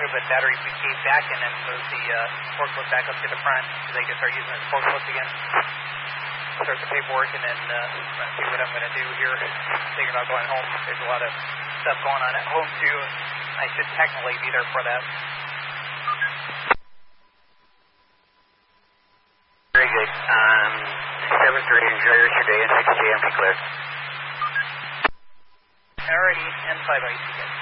move the battery case back and then move the forklift back up to the front so they can start using the forklift again. Start the paperwork and then see what I'm going to do here. Thinking about going home. There's a lot of stuff going on at home too. I should technically be there for that. Very good. 7-3, enjoy your day and 6 JM, be clear. Alrighty, and 5 IC.